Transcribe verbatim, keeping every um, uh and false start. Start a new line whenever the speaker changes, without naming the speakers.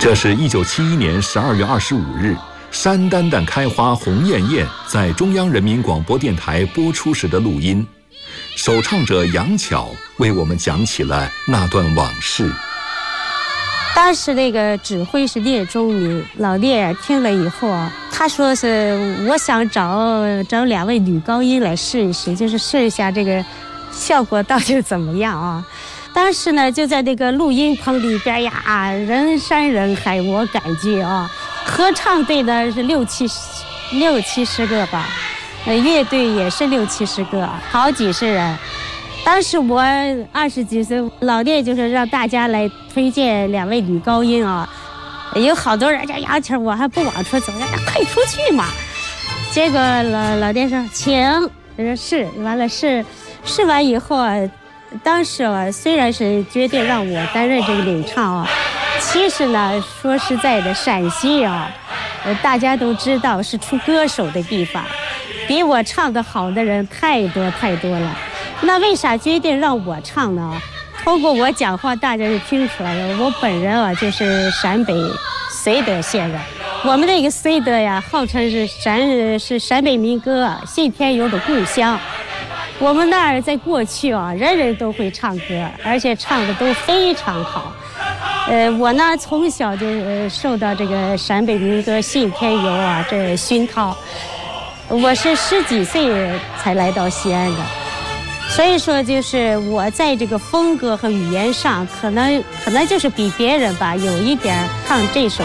这是一九七一年十二月二十五日，山丹丹开花红艳艳在中央人民广播电台播出时的录音。首唱者杨巧为我们讲起了那段往事。
当时那个指挥是聂中明，老聂听了以后啊，他说是我想找找两位女高音来试一试，就是试一下这个效果到底怎么样啊。当时呢就在那个录音棚里边呀，人山人海，我感觉啊，合唱队呢是六七十六七十个吧，呃，乐队也是六七十个，好几十人。当时我二十几岁，老聂就是让大家来推荐两位女高音啊，有好多人叫杨巧，我还不往出走，让他快出去嘛。结果老老聂说请，他说是，完了试试完以后啊，当时啊虽然是决定让我担任这个领唱啊，其实呢说实在的，陕西啊，呃大家都知道是出歌手的地方，比我唱得好的人太多太多了。那为啥决定让我唱呢？通过我讲话，大家就听出来了。我本人啊，就是陕北绥德县人。我们那个绥德呀，号称是陕是陕北民歌信天游的故乡。我们那儿在过去啊，人人都会唱歌，而且唱的都非常好。呃，我呢从小就、呃、受到这个陕北民歌信天游啊这熏陶。我是十几岁才来到西安的。所以说就是我在这个风格和语言上可能可能就是比别人吧有一点唱这首